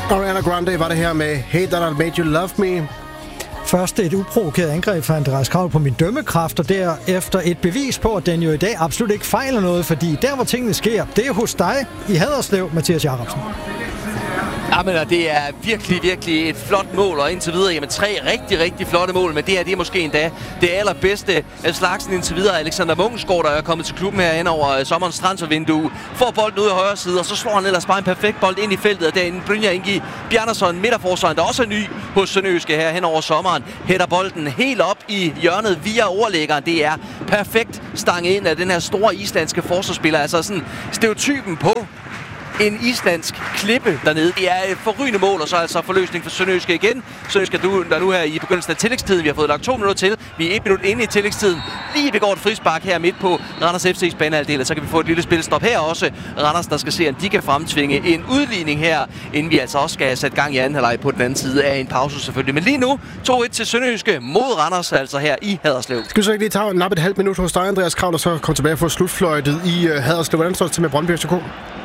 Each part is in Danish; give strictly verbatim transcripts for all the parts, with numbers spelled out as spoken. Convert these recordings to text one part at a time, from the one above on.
Ariana Grande var det her med Hey That I Made You Love Me. Først et uprovokeret angreb fra Andreas Kraul på min dømmekraft, og derefter et bevis på, at den jo i dag absolut ikke fejler noget, fordi der, hvor tingene sker, det er hos dig i Haderslev, Mathias Jacobsen. Jamen, det er virkelig, virkelig et flot mål, og indtil videre, jamen tre rigtig, rigtig flotte mål, men det her, det er måske endda det allerbedste af slagsen indtil videre. Alexander Munkensgaard, der er kommet til klubben her hen over sommerens transfervindue, får bolden ud i højre side, og så slår han ellers bare en perfekt bold ind i feltet, og derinde Brynjar Ingi Bjarnason, midterforsvaren, der også er ny hos Sønderjyske her hen over sommeren, hætter bolden helt op i hjørnet via overlæggeren. Det er perfekt stang ind af den her store islandske forsvarsspiller, altså sådan stereotypen på en islandsk klippe dernede. Det er et forrygende mål, og så altså forløsning for Sønderjyske igen. Sønderjyske, der nu her i begyndelsen af tillægstiden. Vi har fået lagt to minutter til. Vi er et minut inde i tillægstiden. Lige begår et frispark her midt på Randers F C's banehalvdel, og så kan vi få et lille spilstop her også. Randers, der skal se, om de kan fremtvinge en udligning her, inden vi altså også skal sætte gang i anden halvleg på den anden side af en pause selvfølgelig. Men lige nu to et til Sønderjyske mod Randers, altså her i Haderslev. Skal vi så ikke lige tage nappe et halvt minut hos dig, Andreas Kraul, og så komme tilbage og få slutfløjtet i uh, Haderslev? Hvordan står det til med Brøndby F C K?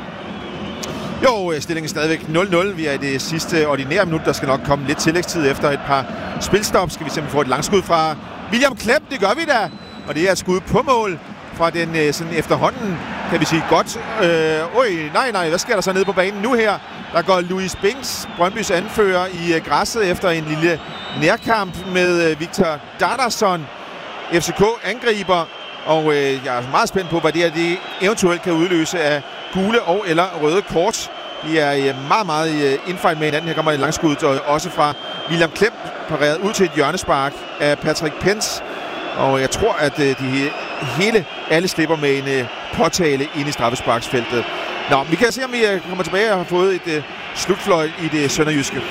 Jo, stillingen er stadigvæk nul nul. Vi er i det sidste ordinære minut. Der skal nok komme lidt tillægstid efter et par spilstop. Skal vi simpelthen få et langskud fra William Klepp. Det gør vi da. Og det er et skud på mål fra den sådan efterhånden, kan vi sige, godt. Øh, øj, nej, nej, hvad sker der så nede på banen nu her? Der går Louis Binks, Brøndbys anfører, i uh, græsset efter en lille nærkamp med uh, Victor Dardarsson. F C K angriber, og øh, jeg er meget spændt på, hvad det her det eventuelt kan udløse af gule og eller røde kort. De er øh, meget, meget øh, indfight med hinanden. Her kommer et langskud, og også fra William Klepp, pareret ud til et hjørnespark af Patrick Pence. Og jeg tror, at øh, de hele, alle slipper med en øh, påtale ind i straffesparksfeltet. Nå, vi kan se, om vi øh, kommer tilbage og har fået et øh, slutfløjt i det sønderjyske.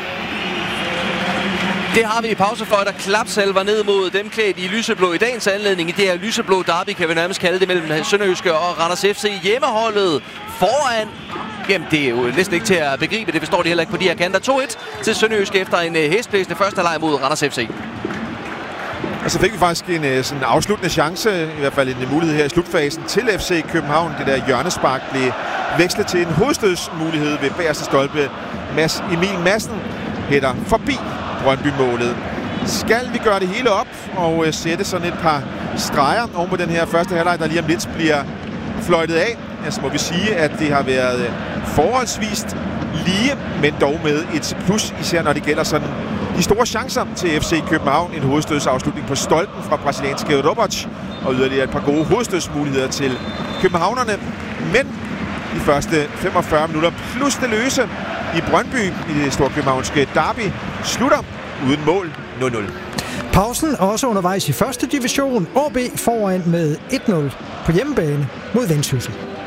Det har vi i pausefløjt, der klapsalver ned mod dem klædt i lyseblå i dagens anledning. I det her lyseblå derby, kan vi nærmest kalde det, mellem Sønderjyske og Randers F C. Hjemmeholdet foran. Jamen, det er jo næsten ikke til at begribe. Det forstår de heller ikke på de her kanter. to et til Sønderjyske efter en hæsblæsende første halvleg mod Randers F C. Og så fik vi faktisk en sådan afsluttende chance, i hvert fald en mulighed her i slutfasen til F C København. Det der hjørnespark blev vekslet til en hovedstødsmulighed ved bagerste stolpe. Mads Emil Madsen hætter forbi Brøndby-målet. Skal vi gøre det hele op og øh, sætte sådan et par streger oven på den her første halvleg, der lige om lidt bliver fløjtet af, ja, så må vi sige, at det har været øh, forholdsvist lige, men dog med et plus, især når det gælder sådan de store chancer til F C København. En hovedstødsafslutning på stolpen fra brasilianske Roberts, og yderligere et par gode hovedstødsmuligheder til københavnerne. Men de første femogfyrre minutter plus det løse i Brøndby i det storkøbenhavnske derby slutter uden mål nul nul. Pausen også undervejs i første division. O B foran med et nul på hjemmebane mod Vendsyssel.